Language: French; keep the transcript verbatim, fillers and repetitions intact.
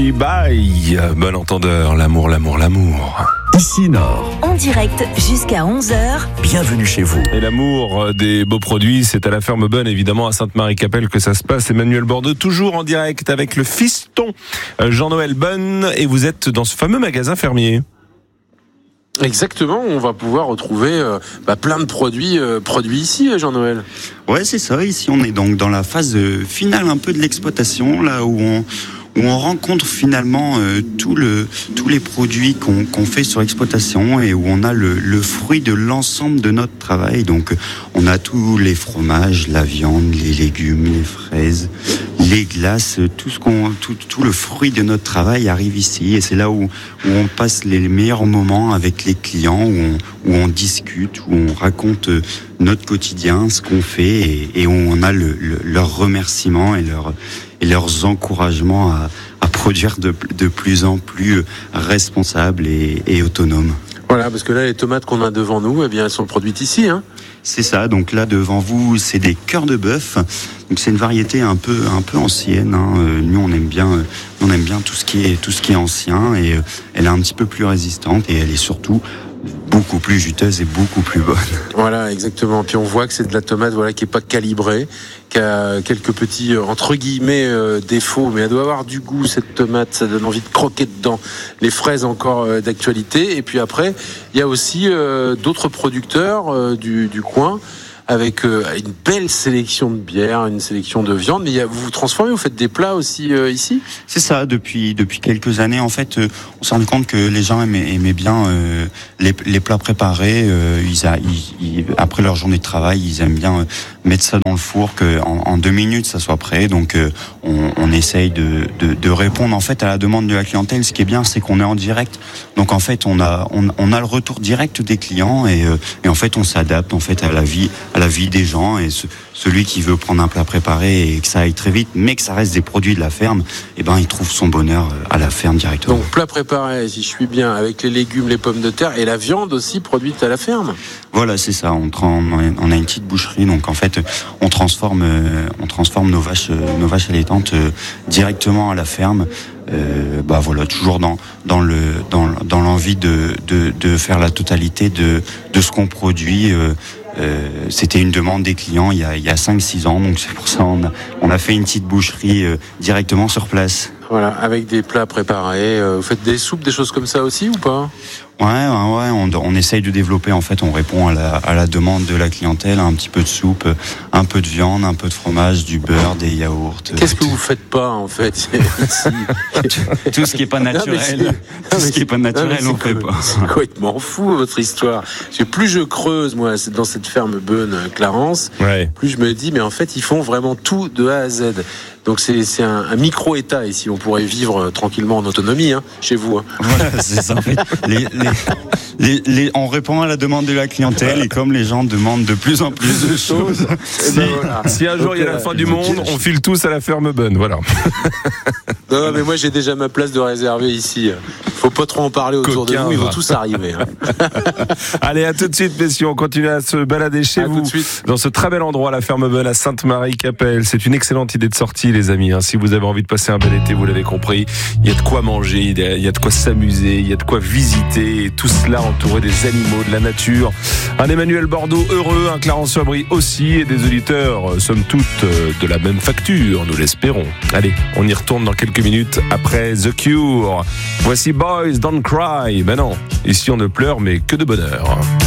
Merci, bye. Bon entendeur, l'amour, l'amour, l'amour. Ici Nord. En direct jusqu'à onze heures. Bienvenue chez vous. Et l'amour des beaux produits, c'est à la ferme Bonne, évidemment, à Sainte-Marie-Capelle que ça se passe. Emmanuel Bordeaux, toujours en direct avec le fiston Jean-Noël Bonne. Et vous êtes dans ce fameux magasin fermier. Exactement, on va pouvoir retrouver euh, bah, plein de produits euh, produits ici, Jean-Noël. Ouais, c'est ça. Ici, on est donc dans la phase finale un peu de l'exploitation, là où on où on rencontre finalement euh, tout le, tous les produits qu'on, qu'on fait sur l'exploitation et où on a le, le fruit de l'ensemble de notre travail. Donc, on a tous les fromages, la viande, les légumes, les fraises, les glaces, tout ce qu'on, tout, tout le fruit de notre travail arrive ici. Et c'est là où, où on passe les meilleurs moments avec les clients, où on, où on discute, où on raconte notre quotidien, ce qu'on fait, et, et où on a le, le, leurs remerciements et leur et leurs encouragements à, à produire de, de plus en plus responsables et, et autonomes. Voilà, parce que là, les tomates qu'on a devant nous, eh bien, elles sont produites ici, hein. C'est ça. Donc là, devant vous, c'est des cœurs de bœuf. Donc c'est une variété un peu, un peu ancienne. Hein. Nous, on aime bien, on aime bien tout ce qui est, tout ce qui est ancien, et elle est un petit peu plus résistante, et elle est surtout beaucoup plus juteuse et beaucoup plus bonne. Voilà, exactement. Puis on voit que c'est de la tomate, voilà, qui est pas calibrée, qui a quelques petits entre guillemets euh, défauts, mais elle doit avoir du goût, cette tomate. Ça donne envie de croquer dedans. Les fraises encore euh, d'actualité. Et puis après, il y a aussi euh, d'autres producteurs euh, du, du coin, avec euh, une belle sélection de bières, une sélection de viande. Mais il y a, vous vous transformez, vous faites des plats aussi euh, ici ? C'est ça, depuis depuis quelques années, en fait, euh, on s'est rendu compte que les gens aimaient, aimaient bien euh, les, les plats préparés. Euh, ils a, ils, ils, après leur journée de travail, ils aiment bien euh, mettre ça dans le four, que en, en deux minutes ça soit prêt. Donc euh, on, on essaye de, de, de répondre en fait à la demande de la clientèle. Ce qui est bien, c'est qu'on est en direct. Donc en fait, on a on, on a le retour direct des clients, et, euh, et en fait on s'adapte en fait à la vie à la vie des gens, et ce, celui qui veut prendre un plat préparé et que ça aille très vite, mais que ça reste des produits de la ferme, eh ben il trouve son bonheur à la ferme directement. Donc plat préparé, si je suis bien, avec les légumes, les pommes de terre et la viande aussi produite à la ferme. Voilà, c'est ça. On, on a une petite boucherie, donc en fait on transforme, on transforme nos vaches, nos vaches allaitantes directement à la ferme. Euh, bah voilà, toujours dans dans le dans dans l'envie de de de faire la totalité de de ce qu'on produit. Euh, euh, c'était une demande des clients il y a il y a cinq six ans, donc c'est pour ça on a on a fait une petite boucherie euh, directement sur place. Voilà, avec des plats préparés. Euh, vous faites des soupes, des choses comme ça aussi ou pas ? Ouais, ouais, ouais, on, on essaye de développer, en fait, on répond à la, à la demande de la clientèle, un petit peu de soupe, un peu de viande, un peu de fromage, du beurre, des yaourts. Qu'est-ce que vous faites pas, en fait? tout, tout ce qui est pas naturel, non, tout ce qui est pas naturel, non, on fait pas. C'est complètement fou, votre histoire. Parce que plus je creuse, moi, dans cette ferme Bonne, Clarence, ouais. plus je me dis, mais en fait, ils font vraiment tout de A à Z. Donc c'est, c'est un, un micro-État ici, on pourrait vivre tranquillement en autonomie, hein, chez vous. Hein. Voilà, c'est ça, en fait. Les, les... Les, les, on répond à la demande de la clientèle, et comme les gens demandent de plus en plus de choses, si, ben voilà. si un jour il y a la fin du monde, on file tous à la ferme Bonne, voilà. Non, non, mais moi j'ai déjà ma place de réservée ici. Faut pas trop en parler autour Coquin, de nous, ils vont tous arriver. Hein. Allez, à tout de suite, messieurs, on continue à se balader chez à vous, dans ce très bel endroit, la ferme Bonne à Sainte-Marie-Capelle. C'est une excellente idée de sortie, les amis. Hein. Si vous avez envie de passer un bel été, vous l'avez compris, il y a de quoi manger, il y a de quoi s'amuser, il y a de quoi visiter, et tout cela entouré des animaux, de la nature. Un Emmanuel Bordeaux heureux, un Clarence Fabry aussi, et des auditeurs, somme toute, de la même facture, nous l'espérons. Allez, on y retourne dans quelques minutes après The Cure. Voici Boys Don't Cry. Ben non, ici on ne pleure mais que de bonheur.